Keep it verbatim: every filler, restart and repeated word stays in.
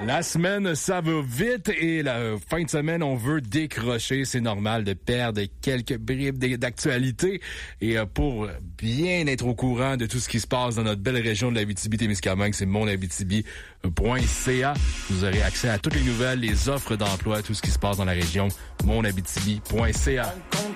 La semaine, ça va vite et la fin de semaine, on veut décrocher. C'est normal de perdre quelques bribes d'actualité. Et pour bien être au courant de tout ce qui se passe dans notre belle région de l'Abitibi-Témiscamingue, c'est mon abitibi point c a. Vous aurez accès à toutes les nouvelles, les offres d'emploi, tout ce qui se passe dans la région, mon abitibi point c a.